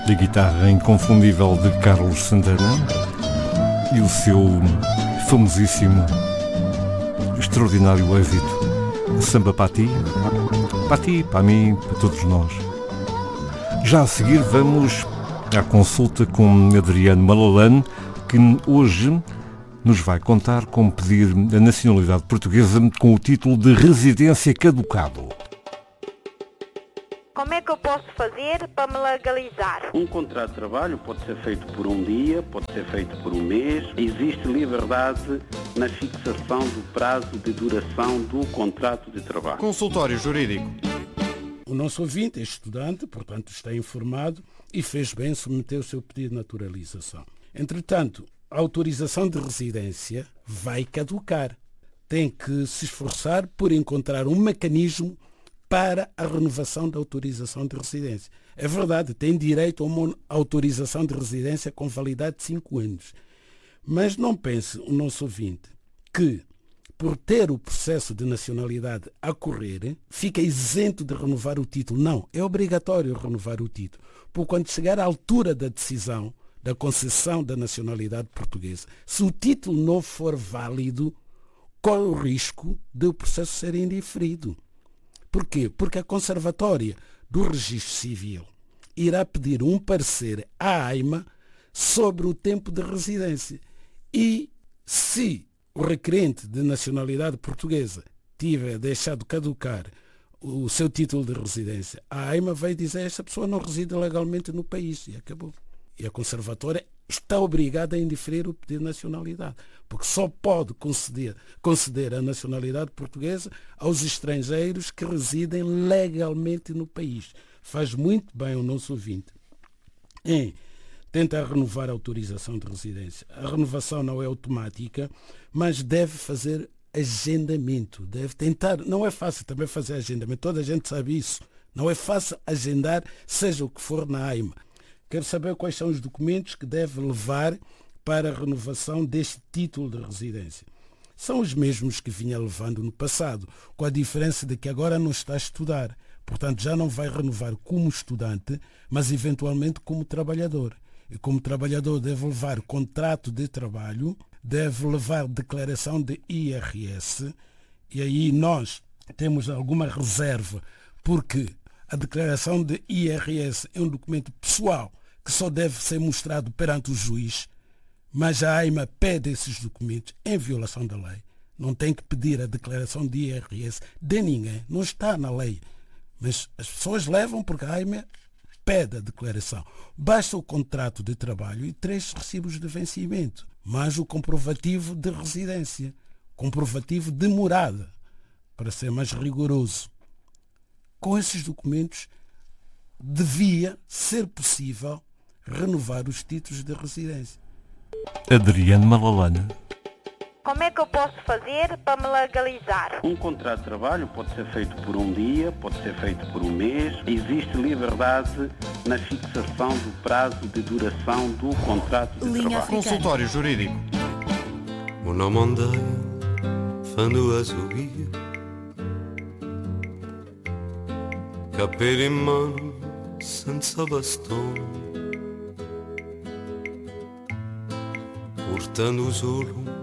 a guitarra inconfundível de Carlos Santana e o seu famosíssimo, extraordinário êxito, Samba para ti, para mim, para todos nós. Já a seguir vamos à consulta com Adriano Malalane, que hoje nos vai contar como pedir a nacionalidade portuguesa com o título de residência caducado. Como é que eu posso fazer para me legalizar? Um contrato de trabalho pode ser feito por um dia, pode ser feito por um mês. Existe liberdade na fixação do prazo de duração do contrato de trabalho. Consultório Jurídico. O nosso ouvinte é estudante, portanto está informado e fez bem em submeter o seu pedido de naturalização. Entretanto, a autorização de residência vai caducar. Tem que se esforçar por encontrar um mecanismo para a renovação da autorização de residência. É verdade, tem direito a uma autorização de residência com validade de 5 anos. Mas não pense, o nosso ouvinte, que por ter o processo de nacionalidade a correr, fica isento de renovar o título. Não, é obrigatório renovar o título. Porque quando chegar à altura da decisão da concessão da nacionalidade portuguesa, se o título não for válido, corre o risco de o processo ser indiferido. Porquê? Porque a Conservatória do Registro Civil irá pedir um parecer à AIMA sobre o tempo de residência. E se o requerente de nacionalidade portuguesa tiver deixado caducar o seu título de residência, a AIMA vai dizer que esta pessoa não reside legalmente no país e acabou. E a Conservatória está obrigada a indeferir o pedido de nacionalidade, porque só pode conceder a nacionalidade portuguesa aos estrangeiros que residem legalmente no país. Faz muito bem o nosso ouvinte em tentar renovar a autorização de residência. A renovação não é automática, mas deve fazer agendamento, deve tentar. Não é fácil também fazer agendamento, toda a gente sabe isso. Não é fácil agendar, seja o que for na AIMA. Quero saber quais são os documentos que deve levar para a renovação deste título de residência. São os mesmos que vinha levando no passado, com a diferença de que agora não está a estudar. Portanto, já não vai renovar como estudante, mas eventualmente como trabalhador. E como trabalhador deve levar contrato de trabalho, deve levar declaração de IRS, e aí nós temos alguma reserva, porque a declaração de IRS é um documento pessoal que só deve ser mostrado perante o juiz, mas a AIMA pede esses documentos em violação da lei. Não tem que pedir a declaração de IRS de ninguém, não está na lei. Mas as pessoas levam porque a AIMA pede a declaração. Basta o contrato de trabalho e 3 recibos de vencimento, mais o comprovativo de residência, comprovativo de morada, para ser mais rigoroso. Com esses documentos, devia ser possível renovar os títulos de residência. Adriano Malalane. Como é que eu posso fazer para me legalizar? Um contrato de trabalho pode ser feito por um dia, pode ser feito por um mês. Existe liberdade na fixação do prazo de duração do contrato de trabalho. Consultório Jurídico. Una montanha fanno a subir, capelli in mano senza bastone, portando solo